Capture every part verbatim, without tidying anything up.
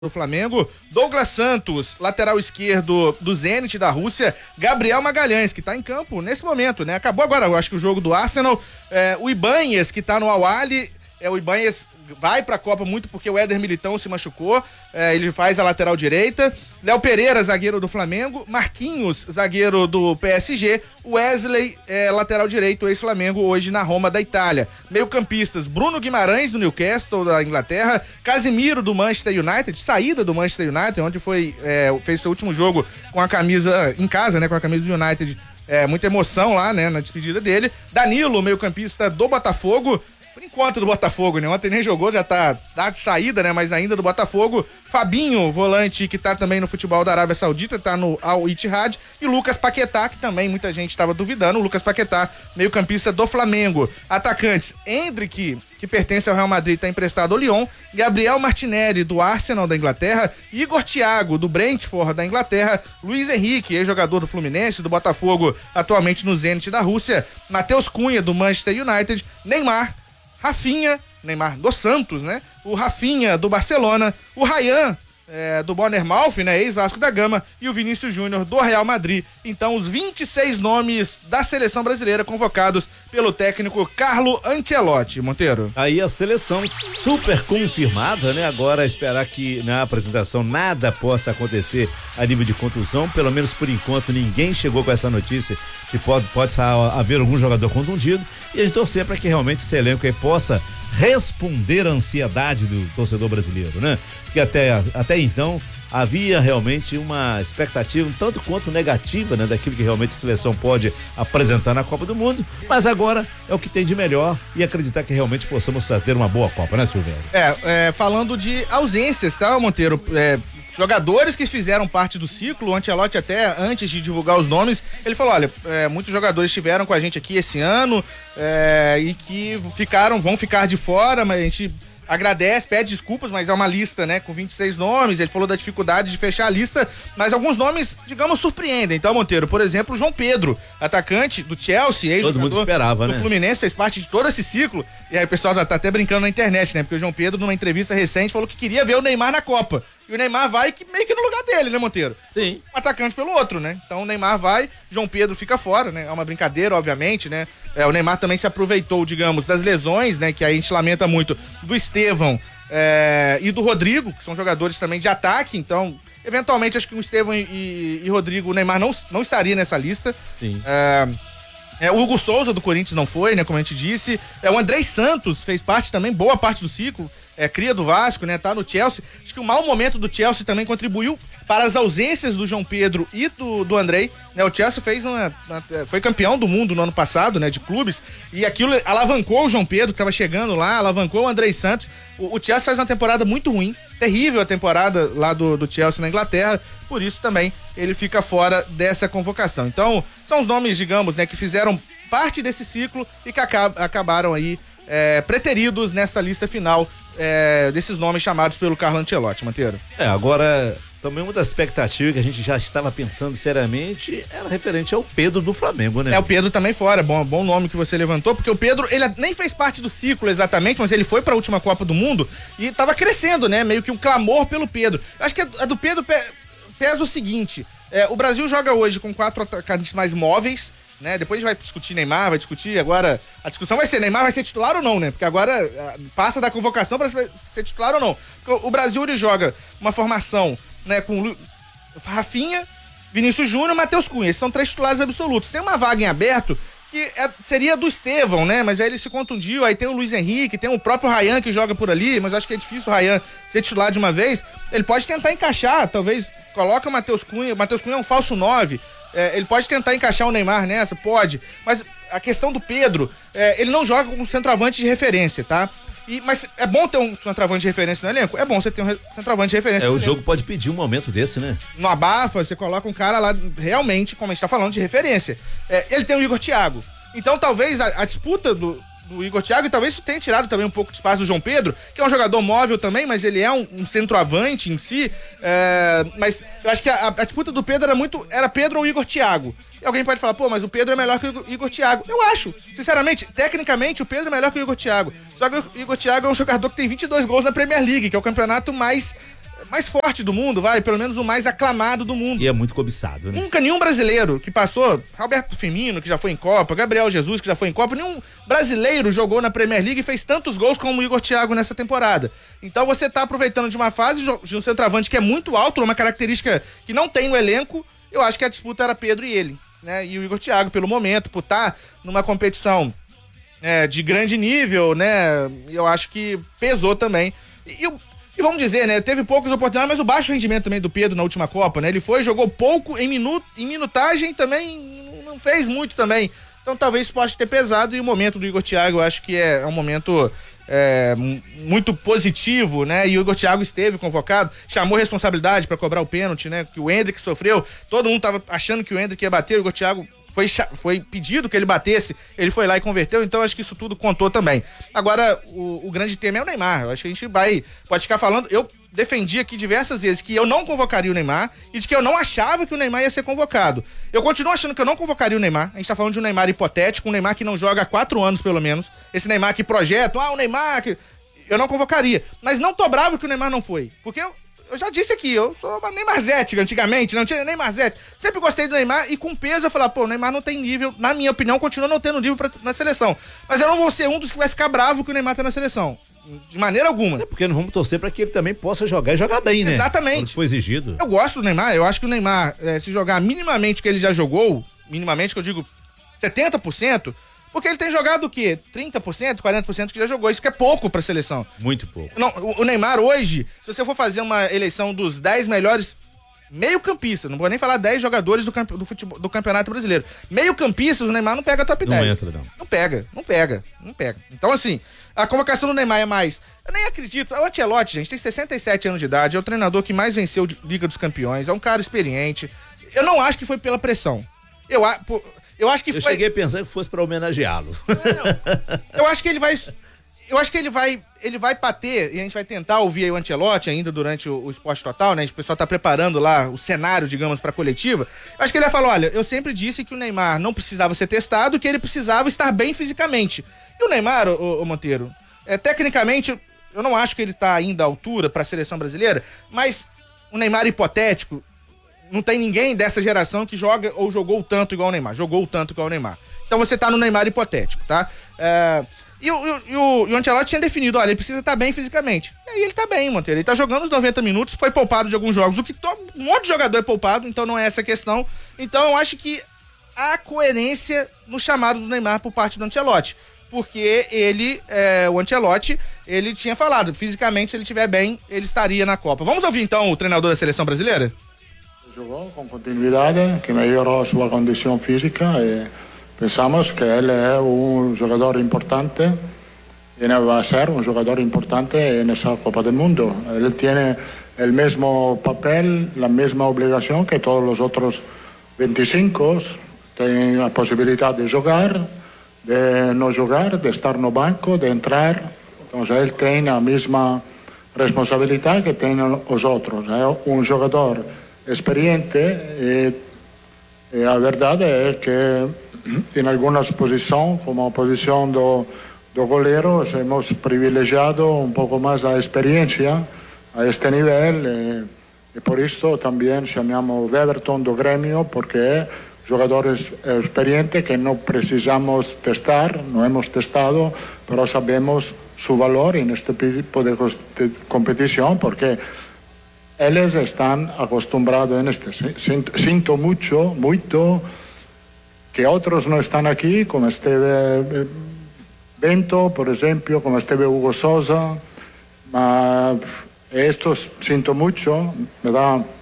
do Flamengo, Douglas Santos, lateral esquerdo do Zenit da Rússia, Gabriel Magalhães, que tá em campo nesse momento, né? Acabou agora, eu acho que o jogo do Arsenal, é, o Ibanez, que tá no Al-Ahly, é, o Ibanez vai pra Copa muito porque o Éder Militão se machucou, é, ele faz a lateral direita, Léo Pereira, zagueiro do Flamengo, Marquinhos, zagueiro do P S G, Wesley, é, lateral direito, ex-Flamengo, hoje na Roma da Itália. Meio campistas, Bruno Guimarães do Newcastle da Inglaterra, Casimiro do Manchester United, saída do Manchester United, onde foi, é, fez seu último jogo com a camisa, em casa, né, com a camisa do United, é, muita emoção lá, né, na despedida dele. Danilo, meio campista do Botafogo, por enquanto do Botafogo, né? Ontem nem jogou, já tá, tá de saída, né? Mas ainda do Botafogo. Fabinho, volante, que tá também no futebol da Arábia Saudita, tá no Al Ittihad. E Lucas Paquetá, que também muita gente tava duvidando. O Lucas Paquetá, meio campista do Flamengo. Atacantes, Endrick, que pertence ao Real Madrid, tá emprestado ao Lyon. Gabriel Martinelli, do Arsenal da Inglaterra. Igor Thiago, do Brentford da Inglaterra. Luiz Henrique, ex-jogador do Fluminense, do Botafogo, atualmente no Zenit da Rússia. Matheus Cunha, do Manchester United. Neymar, Rafinha, Neymar do Santos, né? O Rafinha do Barcelona, o Ryan é, do Bournemouth, né? Ex-Vasco da Gama, e o Vinícius Júnior do Real Madrid. Então, os vinte e seis nomes da seleção brasileira convocados pelo técnico Carlo Ancelotti, Monteiro. Aí a seleção super confirmada, né? Agora esperar que na apresentação nada possa acontecer a nível de contusão, pelo menos por enquanto ninguém chegou com essa notícia que pode, pode haver algum jogador contundido, e a gente torcer para que realmente esse elenco aí possa responder à ansiedade do torcedor brasileiro, né? Porque até, até então havia realmente uma expectativa um tanto quanto negativa, né, daquilo que realmente a seleção pode apresentar na Copa do Mundo, mas agora é o que tem de melhor e acreditar que realmente possamos fazer uma boa Copa, né, Silvério? É, é falando de ausências, tá, Monteiro? É, jogadores que fizeram parte do ciclo, o Ancelotti até antes de divulgar os nomes, ele falou, olha, é, muitos jogadores estiveram com a gente aqui esse ano é, e que ficaram, vão ficar de fora, mas a gente agradece, pede desculpas, mas é uma lista, né, com vinte e seis nomes. Ele falou da dificuldade de fechar a lista, mas alguns nomes, digamos, surpreendem. Então, Monteiro, por exemplo, o João Pedro, atacante do Chelsea, ex-jogador todo mundo esperava, do né? Fluminense, fez parte de todo esse ciclo. E aí o pessoal já tá até brincando na internet, né? Porque o João Pedro, numa entrevista recente, falou que queria ver o Neymar na Copa. E o Neymar vai que, meio que no lugar dele, né, Monteiro? Sim. Um atacante pelo outro, né? Então o Neymar vai, João Pedro fica fora, né? É uma brincadeira, obviamente, né? É, o Neymar também se aproveitou, digamos, das lesões, né? Que a gente lamenta muito, do Estevão é, e do Rodrigo, que são jogadores também de ataque. Então, eventualmente, acho que o Estevão e, e, e Rodrigo, o Neymar não, não estaria nessa lista. Sim. É, É, o Hugo Souza do Corinthians não foi, né? Como a gente disse. É, o Andrei Santos fez parte também, boa parte do ciclo. É, cria do Vasco, né? Tá no Chelsea. Acho que o mau momento do Chelsea também contribuiu para as ausências do João Pedro e do, do Andrei. Né? O Chelsea fez uma, uma, foi campeão do mundo no ano passado, né? De clubes. E aquilo alavancou o João Pedro, que tava chegando lá, alavancou o Andrei Santos. O, o Chelsea faz uma temporada muito ruim. Terrível a temporada lá do, do Chelsea na Inglaterra. Por isso também ele fica fora dessa convocação. Então, são os nomes, digamos, né? Que fizeram parte desse ciclo e que acab- acabaram aí é, preteridos nesta lista final é, desses nomes chamados pelo Carlo Ancelotti, Monteiro. É, agora também uma das expectativas que a gente já estava pensando seriamente era referente ao Pedro do Flamengo, né? É, o Pedro também fora, bom, bom nome que você levantou, porque o Pedro, ele nem fez parte do ciclo exatamente, mas ele foi para a última Copa do Mundo e estava crescendo, né? Meio que um clamor pelo Pedro. Acho que a do Pedro pesa o seguinte, é, o Brasil joga hoje com quatro atacantes mais móveis, né? Depois a gente vai discutir Neymar, vai discutir agora, a discussão vai ser Neymar vai ser titular ou não, né? Porque agora passa da convocação para ser titular ou não. Porque o Brasil, ele joga uma formação, né, com Rafinha, Vinícius Júnior, Matheus Cunha, esses são três titulares absolutos. Tem uma vaga em aberto que é, seria do Estevão, né? Mas aí ele se contundiu, aí tem o Luiz Henrique, tem o próprio Ryan que joga por ali, mas acho que é difícil o Ryan ser titular de uma vez. Ele pode tentar encaixar, talvez coloca o Matheus Cunha, o Matheus Cunha é um falso nove, é, ele pode tentar encaixar o Neymar nessa, pode, mas a questão do Pedro, é, ele não joga como centroavante de referência, tá? E, mas é bom ter um centroavante de referência no elenco? É bom você ter um centroavante de referência é, no o elenco. jogo pode pedir um momento desse, né? No abafa, você coloca um cara lá, realmente, como a gente tá falando, de referência. É, ele tem o Igor Thiago. Então, talvez a, a disputa do, do Igor Thiago, e talvez isso tenha tirado também um pouco de espaço do João Pedro, que é um jogador móvel também, mas ele é um, um centroavante em si. É, mas eu acho que a, a disputa do Pedro era muito, era Pedro ou Igor Thiago. E alguém pode falar, pô, mas o Pedro é melhor que o Igor, Igor Thiago. Eu acho, sinceramente, tecnicamente, o Pedro é melhor que o Igor Thiago. Só que o Igor Thiago é um jogador que tem vinte e dois gols na Premier League, que é o campeonato mais mais forte do mundo, vai, pelo menos o mais aclamado do mundo. E é muito cobiçado, né? Nunca nenhum brasileiro que passou, Roberto Firmino, que já foi em Copa, Gabriel Jesus, que já foi em Copa, nenhum brasileiro jogou na Premier League e fez tantos gols como o Igor Thiago nessa temporada. Então você tá aproveitando de uma fase de um centroavante que é muito alto, uma característica que não tem no elenco. Eu acho que a disputa era Pedro e ele, né? E o Igor Thiago, pelo momento, por estar numa competição é, de grande nível, né? Eu acho que pesou também. E, e, e vamos dizer, né? Teve poucas oportunidades, mas o baixo rendimento também do Pedro na última Copa, né? Ele foi, jogou pouco em, minuto, em minutagem, também não fez muito também. Então talvez isso possa ter pesado, e o momento do Igor Thiago eu acho que é, é um momento é, muito positivo, né? E o Igor Thiago esteve convocado, chamou responsabilidade para cobrar o pênalti, né? Que o Endrick sofreu, todo mundo tava achando que o Endrick ia bater, o Igor Thiago Foi, foi pedido que ele batesse, ele foi lá e converteu, então acho que isso tudo contou também. Agora, o, o grande tema é o Neymar. Eu acho que a gente vai, pode ficar falando, eu defendi aqui diversas vezes que eu não convocaria o Neymar e de que eu não achava que o Neymar ia ser convocado. Eu continuo achando que eu não convocaria o Neymar. A gente tá falando de um Neymar hipotético, um Neymar que não joga há quatro anos pelo menos. Esse Neymar que projeta, ah, o Neymar que... eu não convocaria. Mas não tô bravo que o Neymar não foi, porque eu Eu já disse aqui, eu sou uma Neymarzete antigamente, não tinha Neymarzete. Sempre gostei do Neymar e com peso eu falava, pô, o Neymar não tem nível, na minha opinião, continua não tendo nível pra, na seleção. Mas eu não vou ser um dos que vai ficar bravo que o Neymar tá na seleção. De maneira alguma. É porque não vamos torcer pra que ele também possa jogar e jogar bem, né? Exatamente. Quando foi exigido. Eu gosto do Neymar, eu acho que o Neymar, é, se jogar minimamente o que ele já jogou, minimamente que eu digo setenta por cento, porque ele tem jogado o quê? trinta por cento, quarenta por cento que já jogou. Isso que é pouco pra seleção. Muito pouco. Não, o, o Neymar hoje, se você for fazer uma eleição dos dez melhores meio-campistas, não vou nem falar dez jogadores do, campe, do, futebol, do Campeonato Brasileiro. Meio-campistas, o Neymar não pega top dez. Não entra, não. Não pega, não pega, não pega. Então, assim, a convocação do Neymar é mais... Eu nem acredito. O Ancelotti, gente, tem sessenta e sete anos de idade, é o treinador que mais venceu Liga dos Campeões, é um cara experiente. Eu não acho que foi pela pressão. Eu acho... Eu acho que eu foi... cheguei a pensar que fosse pra homenageá-lo. Eu acho que ele vai... Eu acho que ele vai... Ele vai bater, e a gente vai tentar ouvir aí o Ancelotti ainda durante o, o Esporte Total, né? O pessoal tá preparando lá o cenário, digamos, pra coletiva. Eu acho que ele vai falar, olha, eu sempre disse que o Neymar não precisava ser testado, que ele precisava estar bem fisicamente. E o Neymar, ô, ô Monteiro, é, tecnicamente, eu não acho que ele tá ainda à altura pra seleção brasileira, mas o Neymar hipotético, não tem ninguém dessa geração que joga ou jogou tanto igual o Neymar. Jogou tanto igual o Neymar. Então você tá no Neymar hipotético, tá? É, e, o, e, o, e o Ancelotti tinha definido, olha, ele precisa estar bem fisicamente. E aí ele tá bem, Monteiro. Ele tá jogando os noventa minutos, foi poupado de alguns jogos, o que todo, um monte de jogador é poupado, então não é essa a questão. Então eu acho que há coerência no chamado do Neymar por parte do Ancelotti. Porque ele, é, o Ancelotti, ele tinha falado, fisicamente, se ele estiver bem, ele estaria na Copa. Vamos ouvir então o treinador da seleção brasileira? Jugó con continuidad, que mejoró su condición física y pensamos que él es un jugador importante y va a ser un jugador importante en esa Copa del Mundo. Él tiene el mismo papel, la misma obligación que todos los otros veinticinco. Tiene la posibilidad de jugar, de no jugar, de estar en el banco, de entrar. Entonces él tiene la misma responsabilidad que tienen los otros. Es un jugador experiente y, y la verdad es que en algunas posiciones, como posición de, de goleros, hemos privilegiado un poco más la experiencia a este nivel y, y por esto también llamamos Everton do Gremio, porque es jugadores experientes que no precisamos testar, no hemos testado, pero sabemos su valor en este tipo de, de competición, porque ellos están acostumbrados en este. Siento mucho, mucho, que otros no están aquí, como Esteve Bento, por ejemplo, como Esteve Hugo Sosa. Ma estos siento mucho, me da un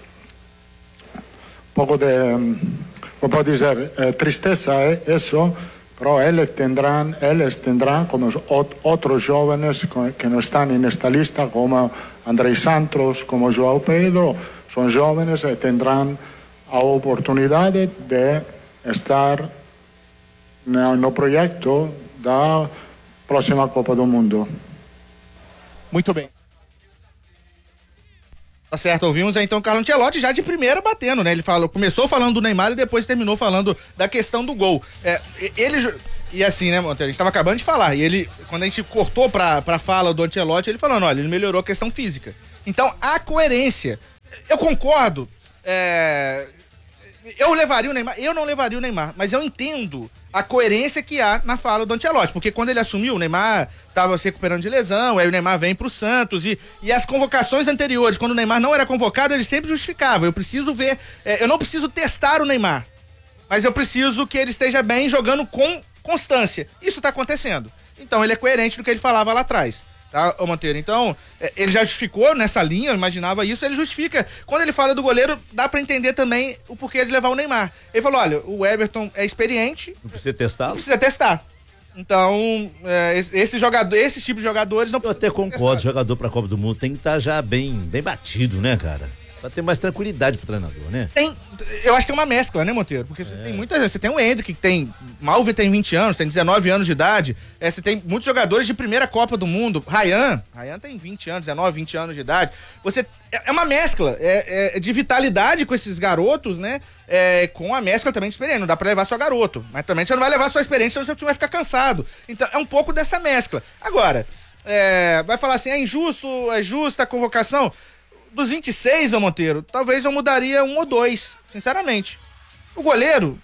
poco de, ¿cómo puedo decir? Eh, tristeza eh, eso, pero ellos tendrán, ellos tendrán como otros jóvenes que no están en esta lista, como Andrei Santos, como João Pedro, son jóvenes y tendrán la oportunidad de estar no, no proyecto da próxima Copa do Mundo. Muito bem. Tá certo, ouvimos aí então o Carlo Ancelotti já de primeira batendo, né? Ele falou, começou falando do Neymar e depois terminou falando da questão do gol. É, ele... E assim, né, Monteiro? A gente tava acabando de falar. E ele, quando a gente cortou pra, pra fala do Ancelotti, ele falando, olha, ele melhorou a questão física. Então, a coerência. Eu concordo. É, eu levaria o Neymar, eu não levaria o Neymar, mas eu entendo a coerência que há na fala do Ancelotti, porque quando ele assumiu, o Neymar estava se recuperando de lesão, aí o Neymar vem pro Santos e, e as convocações anteriores, quando o Neymar não era convocado, ele sempre justificava, eu preciso ver, é, eu não preciso testar o Neymar, mas eu preciso que ele esteja bem jogando com constância. Isso tá acontecendo. Então ele é coerente do que ele falava lá atrás. Tá, ô Monteiro? Então, ele já justificou nessa linha, eu imaginava isso, ele justifica. Quando ele fala do goleiro, dá pra entender também o porquê de levar o Neymar. Ele falou, olha, o Everton é experiente. Não precisa testar? Não precisa testar. Então, é, esse jogador, esses tipos de jogadores não Eu até concordo, jogador pra Copa do Mundo tem que estar tá já bem, bem batido, né, cara? Pra ter mais tranquilidade pro treinador, né? Tem, eu acho que é uma mescla, né, Monteiro? Porque você é. tem muita, você tem o Endrick, que tem, Malve tem vinte anos, tem dezenove anos de idade, é, você tem muitos jogadores de primeira Copa do Mundo, Ryan, Ryan tem vinte anos, dezenove, vinte anos de idade, você, é, é uma mescla é, é, de vitalidade com esses garotos, né, é, com a mescla também de experiência, não dá pra levar só garoto, mas também você não vai levar sua experiência, senão seu time vai ficar cansado, então é um pouco dessa mescla. Agora, é, vai falar assim, é injusto, é justa a convocação? Dos vinte e seis, ô Monteiro, talvez eu mudaria um ou dois, sinceramente. O goleiro,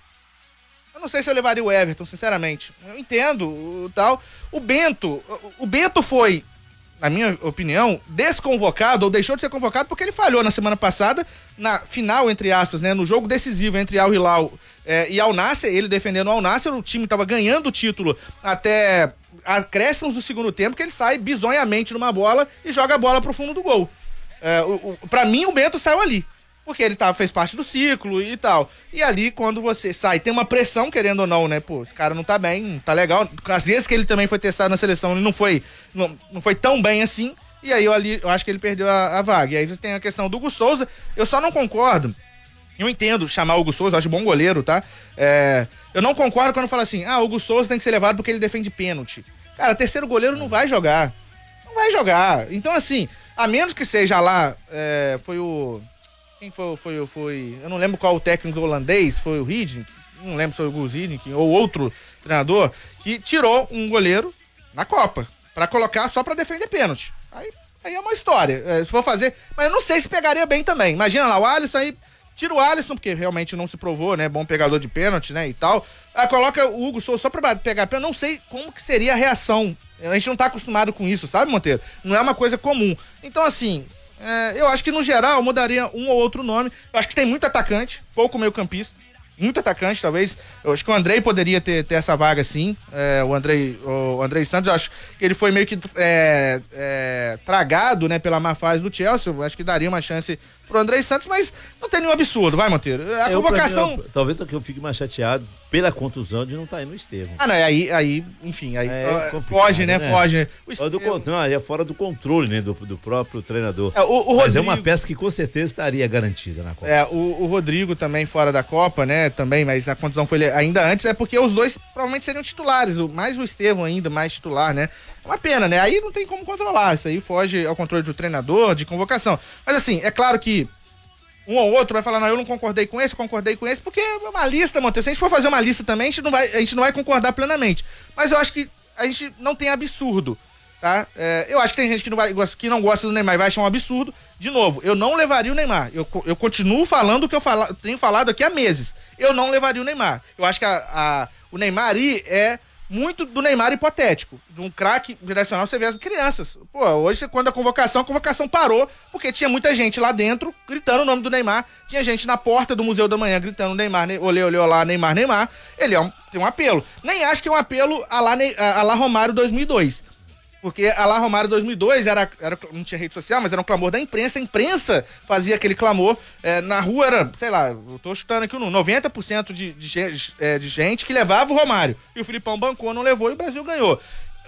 eu não sei se eu levaria o Everton, sinceramente. Eu entendo o tal. O Bento, o Bento foi, na minha opinião, desconvocado ou deixou de ser convocado porque ele falhou na semana passada, na final, entre aspas, né, no jogo decisivo entre Al Hilal eh, e Al Nassr, ele defendendo o Al Nassr, o time estava ganhando o título até acréscimos do segundo tempo, que ele sai bizonhamente numa bola e joga a bola pro fundo do gol. É, o, o, pra mim o Bento saiu ali, porque ele tá, fez parte do ciclo e tal, e ali quando você sai, tem uma pressão, querendo ou não, né, pô, esse cara não tá bem, não tá legal, às vezes que ele também foi testado na seleção, ele não foi, não, não foi tão bem assim, e aí eu ali, eu acho que ele perdeu a, a vaga, e aí você tem a questão do Hugo Souza, eu só não concordo, eu entendo chamar o Hugo Souza, eu acho bom goleiro, tá, é, eu não concordo quando fala assim, ah, o Hugo Souza tem que ser levado porque ele defende pênalti, cara, terceiro goleiro não vai jogar, não vai jogar, então assim, a menos que seja lá, é, foi o... Quem foi, foi, foi... Eu não lembro qual o técnico holandês, foi o Hiddink, não lembro se foi o Gus Hiddink, ou outro treinador, que tirou um goleiro na Copa, pra colocar só pra defender pênalti. Aí, aí é uma história, é, se for fazer... Mas eu não sei se pegaria bem também. Imagina lá, o Alisson aí... Tira o Alisson, porque realmente não se provou, né? Bom pegador de pênalti, né? E tal. Aí coloca o Hugo Souza só pra pegar pênalti. Não sei como que seria a reação. A gente não tá acostumado com isso, sabe, Monteiro? Não é uma coisa comum. Então, assim, é, eu acho que no geral mudaria um ou outro nome. Eu acho que tem muito atacante, pouco meio campista. Muito atacante, talvez. Eu acho que o Andrei poderia ter, ter essa vaga, sim. É, o, Andrei, o Andrei Santos, eu acho que ele foi meio que é, é, tragado, né, pela má fase do Chelsea. Eu acho que daria uma chance pro Andrei Santos, mas não tem nenhum absurdo, vai, Monteiro. A eu, convocação... mim, eu, talvez eu fique mais chateado pela contusão de não estar tá aí no Estevão. Ah, não, aí, aí enfim, aí é foge, né, né? foge. O Estevão... do, não, aí é fora do controle, né, do, do próprio treinador. É, o, o mas Rodrigo... é uma peça que com certeza estaria garantida na Copa. É, o, o Rodrigo também fora da Copa, né, também, mas a contusão foi ainda antes, é porque os dois provavelmente seriam titulares, mais o Estevão ainda, mais titular, né. É uma pena, né, aí não tem como controlar, isso aí foge ao controle do treinador, de convocação. Mas assim, é claro que um ou outro vai falar, não, eu não concordei com esse, concordei com esse, porque é uma lista, Monteiro. Se a gente for fazer uma lista também, a gente não vai, a gente não vai concordar plenamente. Mas eu acho que a gente não tem absurdo, tá? É, eu acho que tem gente que não, vai, que não gosta do Neymar e vai achar um absurdo. De novo, eu não levaria o Neymar. Eu, eu continuo falando o que eu fala, tenho falado aqui há meses. Eu não levaria o Neymar. Eu acho que a, a, o Neymar aí é muito do Neymar hipotético, de um craque direcional, você vê as crianças. Pô, hoje quando a convocação, a convocação parou, porque tinha muita gente lá dentro gritando o nome do Neymar, tinha gente na porta do Museu da Manhã gritando Neymar, ne, olê, olê, olá, Neymar, Neymar. Ele é um, tem um apelo. Nem acho que é um apelo a lá, a lá Romário dois mil e dois. Porque a lá Romário dois mil e dois era, era, não tinha rede social, mas era um clamor da imprensa. A imprensa fazia aquele clamor. É, na rua era, sei lá, eu tô chutando aqui o número, noventa por cento de, de, de, de gente que levava o Romário. E o Filipão bancou, não levou e o Brasil ganhou.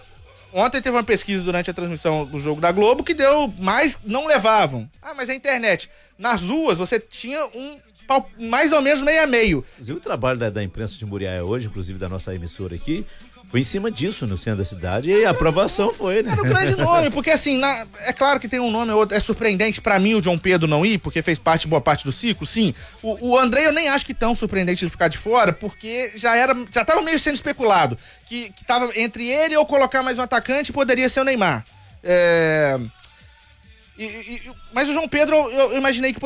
Ontem teve uma pesquisa durante a transmissão do jogo da Globo que deu mais, não levavam. Ah, mas a internet. Nas ruas você tinha um mais ou menos meio a meio. O trabalho da, da imprensa de Muriaé hoje, inclusive da nossa emissora aqui, foi em cima disso no centro da cidade e a aprovação foi, né? Era um grande nome, porque assim, na, é claro que tem um nome, outro, é surpreendente pra mim o João Pedro não ir, porque fez parte, boa parte do ciclo, sim. O, o André eu nem acho que tão surpreendente ele ficar de fora, porque já era, já tava meio sendo especulado, que, que tava entre ele ou colocar mais um atacante, poderia ser o Neymar. É... E, e, mas o João Pedro, eu, eu imaginei que